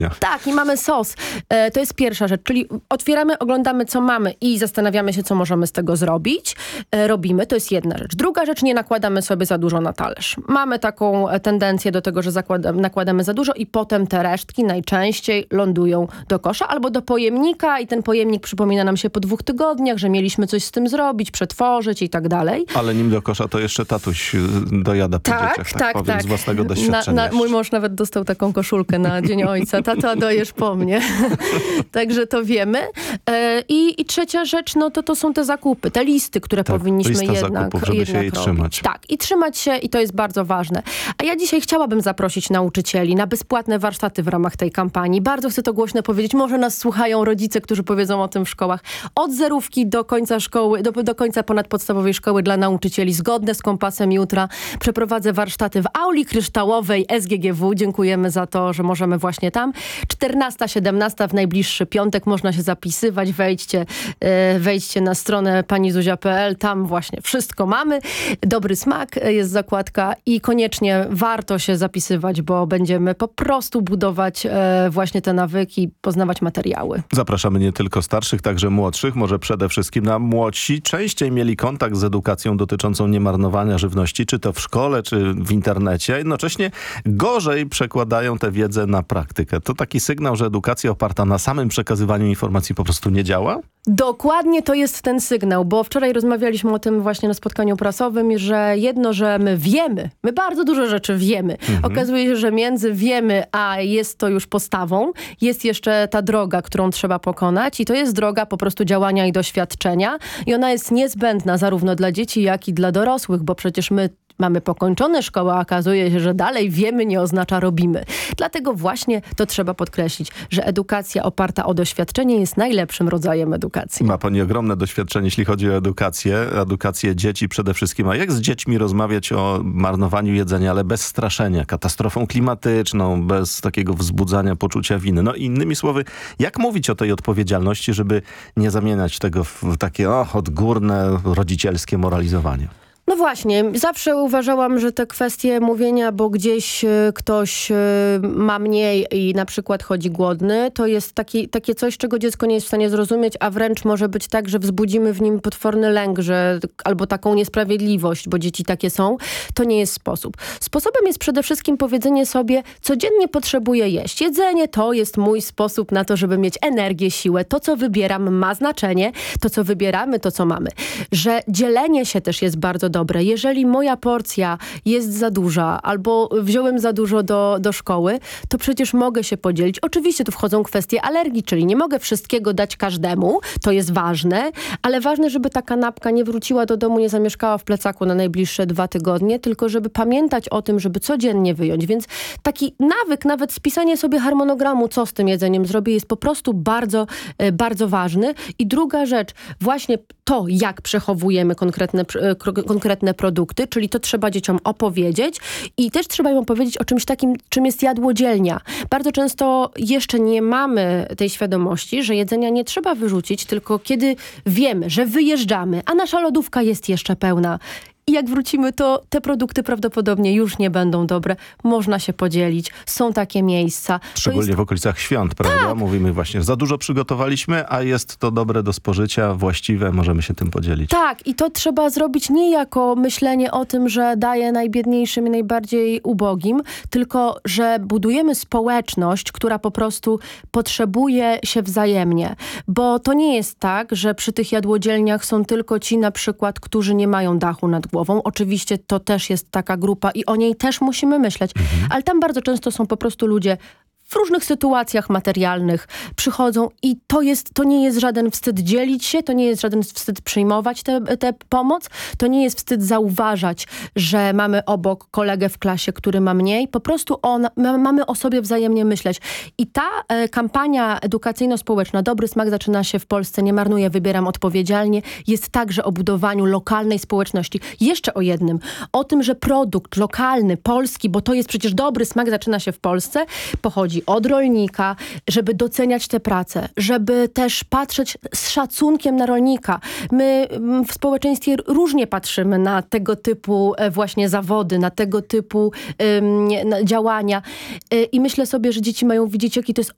Tak, i mamy sos. To jest pierwsza rzecz, czyli otwieramy, oglądamy, co mamy i zastanawiamy się, co możemy z tego zrobić. Robimy, to jest jedna rzecz. Druga rzecz, nie nakładamy sobie za dużo na talerz. Mamy taką tendencję do tego, że nakładamy za dużo i potem te resztki najczęściej lądują do kosza albo do pojemnika i ten pojemnik przypomina nam się po 2 tygodniach, że mieliśmy coś z tym zrobić, przetworzyć i tak dalej. Ale nim do kosza to jeszcze tatuś dojada po dzieciach, tak powiem, z własnego doświadczenia. Mój mąż nawet dostał taką koszulkę na Dzień Ojca. Tato, dojesz po mnie. Także to wiemy. I trzecia rzecz, no to są te zakupy, te listy, które powinniśmy jednak zakupów, żeby się jej robić. trzymać. Tak, i trzymać się i to jest bardzo ważne. A ja dzisiaj chciałabym zaprosić nauczycieli na bezpłatne warsztaty w ramach tej kampanii. Bardzo chcę to głośno powiedzieć. Może nas słuchają rodzice, którzy powiedzą o tym w szkołach. Od zerówki do końca szkoły, do końca ponadpodstawowej szkoły dla nauczycieli, zgodne z kompasem jutra. Przeprowadzę warsztaty w auli kryształowej SGGW. Dziękujemy za to, że możemy właśnie tam. 14-17 w najbliższy piątek można się zapisywać. Wejdźcie na stronę panizuzia.pl. Tam właśnie wszystko mamy. Dobry smak, jest zakładka i koniecznie warto się zapisywać, bo będziemy po prostu budować właśnie te nawyki, poznawać materiały. Zapraszamy nie tylko starszych, także młodszych. Może przede wszystkim młodsi częściej mieli kontakt z edukacją dotyczącą niemarnowania żywności, czy to w szkole, czy w internecie. Jednocześnie gorzej przekładają tę wiedzę na praktykę. To taki sygnał, że edukacja oparta na samym przekazywaniu informacji po prostu nie działa? Dokładnie to jest ten sygnał, bo wczoraj rozmawialiśmy o tym właśnie na spotkaniu prasowym, że że my wiemy, my bardzo dużo rzeczy wiemy. Okazuje się, że między wiemy, a jest to już postawą, jest jeszcze ta droga, którą trzeba pokonać i to jest droga po prostu działania i doświadczenia i ona jest niezbędna zarówno dla dzieci, jak i dla dorosłych, bo przecież my mamy pokończone szkoły, a okazuje się, że dalej wiemy nie oznacza robimy. Dlatego właśnie to trzeba podkreślić, że edukacja oparta o doświadczenie jest najlepszym rodzajem edukacji. Ma pani ogromne doświadczenie, jeśli chodzi o edukację dzieci przede wszystkim. A jak z dziećmi rozmawiać o marnowaniu jedzenia, ale bez straszenia, katastrofą klimatyczną, bez takiego wzbudzania poczucia winy? No innymi słowy, jak mówić o tej odpowiedzialności, żeby nie zamieniać tego w takie odgórne, rodzicielskie moralizowanie? No właśnie, zawsze uważałam, że te kwestie mówienia, bo gdzieś ktoś ma mniej i na przykład chodzi głodny, to jest takie coś, czego dziecko nie jest w stanie zrozumieć, a wręcz może być tak, że wzbudzimy w nim potworny lęk, albo taką niesprawiedliwość, bo dzieci takie są. To nie jest sposób. Sposobem jest przede wszystkim powiedzenie sobie, codziennie potrzebuję jeść. Jedzenie to jest mój sposób na to, żeby mieć energię, siłę. To, co wybieram, ma znaczenie. To, co wybieramy, to, co mamy. Że dzielenie się też jest bardzo dobre. Jeżeli moja porcja jest za duża albo wziąłem za dużo do szkoły, to przecież mogę się podzielić. Oczywiście tu wchodzą kwestie alergii, czyli nie mogę wszystkiego dać każdemu, to jest ważne, ale ważne, żeby ta kanapka nie wróciła do domu, nie zamieszkała w plecaku na najbliższe 2 tygodnie, tylko żeby pamiętać o tym, żeby codziennie wyjąć. Więc taki nawyk, nawet spisanie sobie harmonogramu, co z tym jedzeniem zrobię, jest po prostu bardzo, bardzo ważny. I druga rzecz, właśnie to, jak przechowujemy konkretne produkty, czyli to trzeba dzieciom opowiedzieć i też trzeba im opowiedzieć o czymś takim, czym jest jadłodzielnia. Bardzo często jeszcze nie mamy tej świadomości, że jedzenia nie trzeba wyrzucić, tylko kiedy wiemy, że wyjeżdżamy, a nasza lodówka jest jeszcze pełna. I jak wrócimy, to te produkty prawdopodobnie już nie będą dobre. Można się podzielić. Są takie miejsca. Szczególnie w okolicach świąt, prawda? Tak. Mówimy właśnie, za dużo przygotowaliśmy, a jest to dobre do spożycia, właściwe, możemy się tym podzielić. Tak, i to trzeba zrobić nie jako myślenie o tym, że daje najbiedniejszym i najbardziej ubogim, tylko że budujemy społeczność, która po prostu potrzebuje się wzajemnie. Bo to nie jest tak, że przy tych jadłodzielniach są tylko ci na przykład, którzy nie mają dachu nad głową. Oczywiście to też jest taka grupa i o niej też musimy myśleć. Ale tam bardzo często są po prostu ludzie w różnych sytuacjach materialnych przychodzą i to nie jest żaden wstyd dzielić się, to nie jest żaden wstyd przyjmować tę pomoc, to nie jest wstyd zauważać, że mamy obok kolegę w klasie, który ma mniej. Po prostu mamy o sobie wzajemnie myśleć. I ta kampania edukacyjno-społeczna Dobry Smak zaczyna się w Polsce, nie marnuję, wybieram odpowiedzialnie, jest także o budowaniu lokalnej społeczności. Jeszcze o jednym, o tym, że produkt lokalny, polski, bo to jest przecież Dobry Smak zaczyna się w Polsce, pochodzi od rolnika, żeby doceniać tę pracę, żeby też patrzeć z szacunkiem na rolnika. My w społeczeństwie różnie patrzymy na tego typu właśnie zawody, na tego typu działania i myślę sobie, że dzieci mają widzieć, jaki to jest